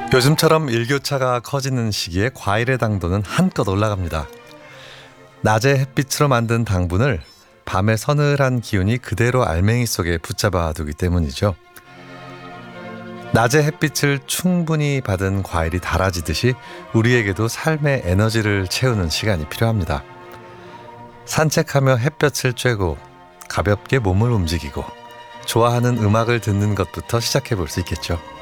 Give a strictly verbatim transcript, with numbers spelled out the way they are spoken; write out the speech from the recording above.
요즘처럼 일교차가 커지는 시기에 과일의 당도는 한껏 올라갑니다. 낮에 햇빛으로 만든 당분을 밤의 서늘한 기운이 그대로 알맹이 속에 붙잡아 두기 때문이죠. 낮의 햇빛을 충분히 받은 과일이 달아지듯이 우리에게도 삶의 에너지를 채우는 시간이 필요합니다. 산책하며 햇볕을 쬐고 가볍게 몸을 움직이고 좋아하는 음악을 듣는 것부터 시작해 볼 수 있겠죠.